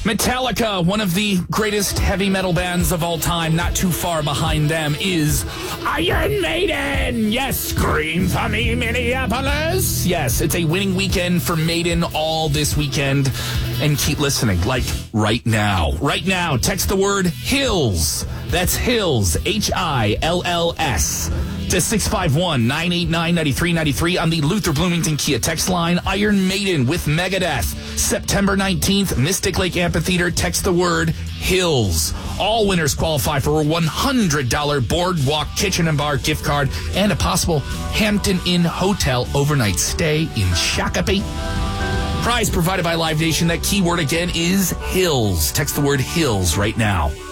Metallica, one of the greatest heavy metal bands of all time, not too far behind them is Iron Maiden. Yes, scream for me, Minneapolis. Yes, it's a winning weekend for Maiden all this weekend. And keep listening, like right now. Right now, text the word HILLS. That's HILLS, HILLS. To 651-989-9393 on the Luther Bloomington Kia text line. Iron Maiden with Megadeth. September 19th, Mystic Lake Amphitheater. Text the word HILLS. All winners qualify for a $100 Boardwalk Kitchen and Bar gift card and a possible Hampton Inn Hotel overnight stay in Shakopee. Prize provided by Live Nation. That keyword again is HILLS. Text the word HILLS right now.